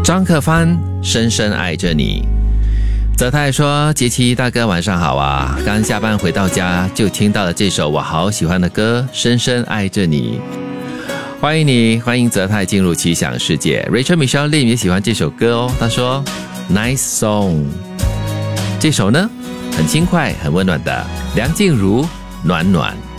张可帆深深爱着你。泽泰说，杰奇大哥晚上好啊，刚下班回到家就听到了这首我好喜欢的歌，深深爱着你。欢迎你，欢迎泽泰进入奇想世界。 Rachel Michelle Lim 也喜欢这首歌哦，他说 Nice song。 这首呢很轻快很温暖的梁静茹暖暖。